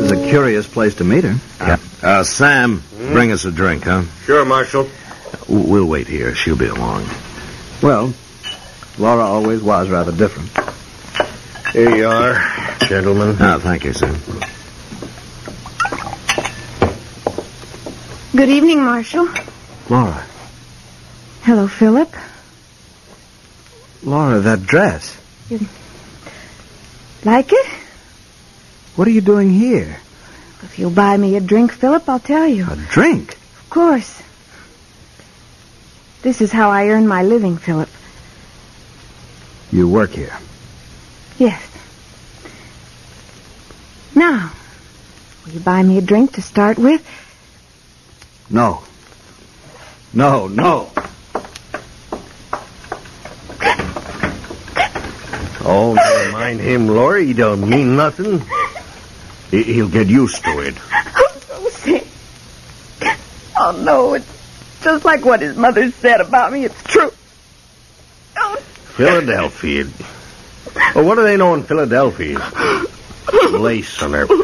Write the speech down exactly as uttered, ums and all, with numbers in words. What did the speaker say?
is a curious place to meet her. Yeah. Uh, Sam, hmm? bring us a drink, huh? Sure, Marshal. We'll wait here. She'll be along. Well, Laura always was rather different. Here you are, gentlemen. Ah, thank you, Sam. Good evening, Marshal. Laura. Hello, Philip. Laura, that dress. You like it? What are you doing here? If you'll buy me a drink, Philip, I'll tell you. A drink? Of course. This is how I earn my living, Philip. You work here? Yes. Now, will you buy me a drink to start with? No. No, no. Oh, never mind him, Laura. He don't mean nothing. He- he'll get used to it. Rosie. Oh, no, it's just like what his mother said about me. It's true. Oh. Philadelphia. Well, what do they know in Philadelphia? Lace on their